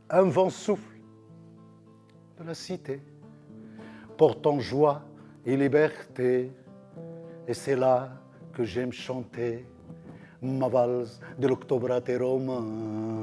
un vent souffle de la cité, portant joie et liberté. Et c'est là que j'aime chanter ma valse de l'Octobre à tes Romains.